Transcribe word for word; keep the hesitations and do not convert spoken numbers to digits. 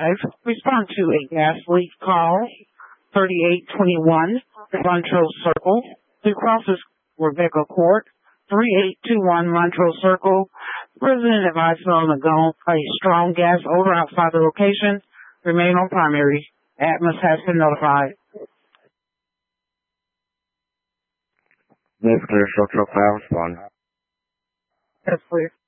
Respond to a gas leak call, thirty-eight twenty-one, Montrose Circle. Blue Cross is Rebecca Court, thirty-eight twenty-one Montrose Circle. Resident advised on the go, a strong gas odor outside the location. Remain on primary. Atmos has been notified. This is clear, structural file respond. That's clear.